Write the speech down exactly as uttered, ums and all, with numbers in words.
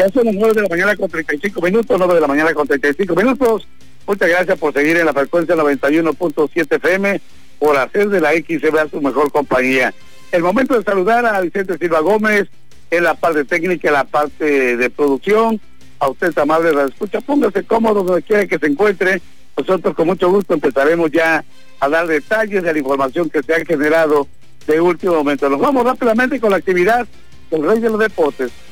Ya son las nueve de la mañana con treinta y cinco minutos, nueve de la mañana con treinta y cinco minutos. Muchas gracias por seguir en la frecuencia noventa y uno punto siete F M, por hacer de la X C B A su mejor compañía. El momento de saludar a Vicente Silva Gómez, en la parte técnica, en la parte de producción. A usted, amable, la escucha, póngase cómodo donde quiera que se encuentre. Nosotros con mucho gusto empezaremos ya a dar detalles de la información que se ha generado de último momento. Nos vamos rápidamente con la actividad del Rey de los Deportes.